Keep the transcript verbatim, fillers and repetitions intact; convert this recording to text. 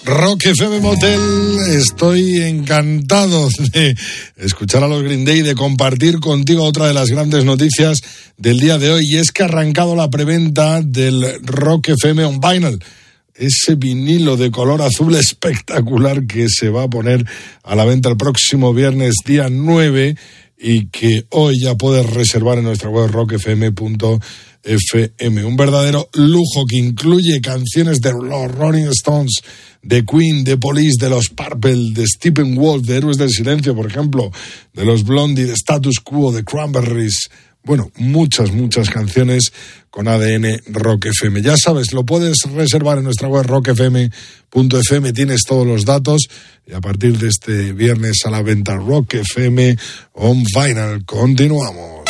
Rock F M Motel, estoy encantado de escuchar a los Green Day, de compartir contigo otra de las grandes noticias del día de hoy, y es que ha arrancado la preventa del Rock F M on Vinyl, ese vinilo de color azul espectacular que se va a poner a la venta el próximo viernes día nueve y que hoy ya puedes reservar en nuestra web rock f m punto f m. Un verdadero lujo que incluye canciones de los Rolling Stones, de Queen, de Police, de los Purple, de Steppenwolf, de Héroes del Silencio, por ejemplo, de los Blondie, de Status Quo, de Cranberries. Bueno, muchas, muchas canciones con A D N Rock F M. Ya sabes, lo puedes reservar en nuestra web rock f m punto f m, tienes todos los datos y a partir de este viernes a la venta Rock F M on Vinyl. Continuamos.